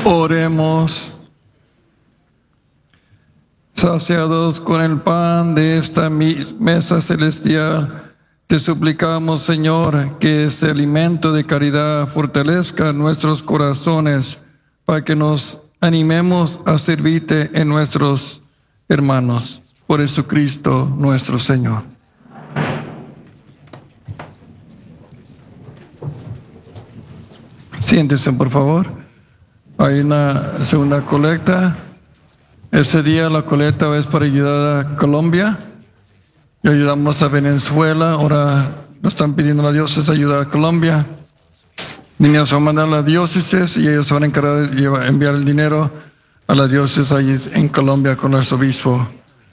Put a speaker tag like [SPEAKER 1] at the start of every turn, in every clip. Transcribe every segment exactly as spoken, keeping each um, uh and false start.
[SPEAKER 1] Oremos. Saciados con el pan de esta mesa celestial, te suplicamos, Señor, que este alimento de caridad fortalezca nuestros corazones para que nos animemos a servirte en nuestros hermanos. Por Jesucristo nuestro Señor. Siéntense, por favor. Hay una segunda colecta. Ese día la colecta es para ayudar a Colombia. Y ayudamos a Venezuela. Ahora nos están pidiendo a la diócesis ayudar a Colombia. Niños se van a mandar a la diócesis y ellos se van a encargar de llevar, enviar el dinero a la diócesis ahí en Colombia con nuestro obispo.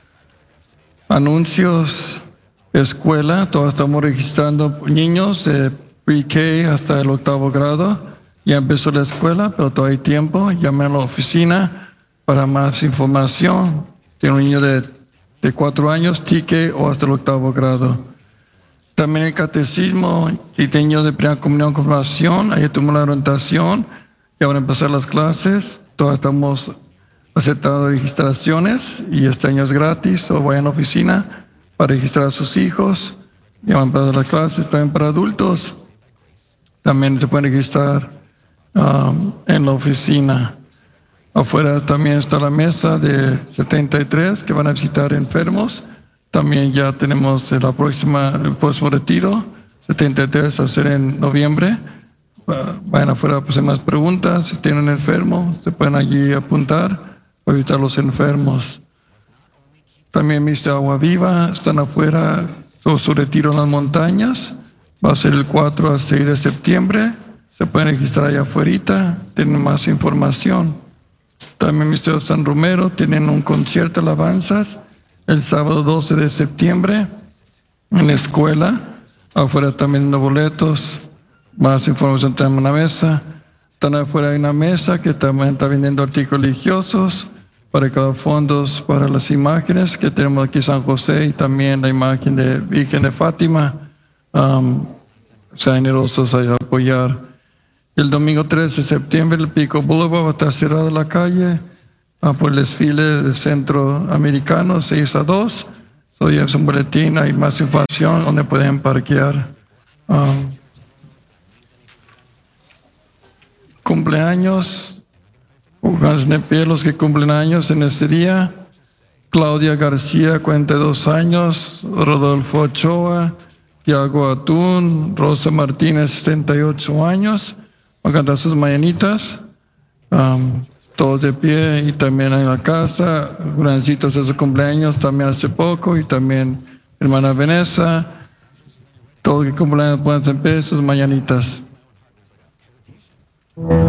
[SPEAKER 1] Anuncios, escuela. Todos estamos registrando niños de pre-K hasta el octavo grado. Ya empezó la escuela, pero todavía hay tiempo. Llamen a la oficina para más información. Tiene un niño de, de cuatro años, T K o hasta el octavo grado. También el catecismo, y niños de primera comunión, confirmación. Ahí tomó la orientación. Ya van a empezar las clases. Todos estamos aceptando registraciones y este año es gratis. O vayan a la oficina para registrar a sus hijos. Ya van a empezar las clases también para adultos. También se pueden registrar Um, en la oficina. Afuera también está la mesa de setenta y tres que van a visitar enfermos. También ya tenemos la próxima, el próximo retiro, setenta y tres a hacer en noviembre. Uh, vayan afuera a hacer más preguntas. Si tienen un enfermo, se pueden allí apuntar para visitar a los enfermos. También viste Agua Viva, están afuera, todo su retiro en las montañas. Va a ser el cuatro a seis de septiembre. Se pueden registrar allá afuera, tienen más información. También Ministerio San Romero tienen un concierto de alabanzas el sábado doce de septiembre en la escuela. Afuera también los boletos, más información tenemos en la mesa. Están afuera hay una mesa que también está vendiendo artículos religiosos para cada fondos para las imágenes que tenemos aquí San José y también la imagen de Virgen de Fátima. Um, sean generosos a apoyar. El domingo trece de septiembre el Pico Boulevard va a estar cerrada la calle ah, por el desfile de centroamericano seis a dos. Hoy es un boletín, hay más información donde pueden parquear. Um, cumpleaños, pónganse de pie los que cumplen años en este día. Claudia García, cuarenta y dos años. Rodolfo Ochoa, Tiago Atún, Rosa Martínez, setenta y ocho años. Van a cantar sus mañanitas, um, todos de pie, y también en la casa, Grancitos de su cumpleaños también hace poco, y también hermana Vanessa, todos que cumpleaños pueden hacer sus mañanitas.